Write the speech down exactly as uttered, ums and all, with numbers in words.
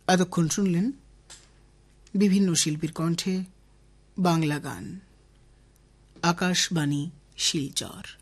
এতক্ষণ শুনলেন বিভিন্ন শিল্পীর কণ্ঠে বাংলা গান। আকাশবাণী শিলচর।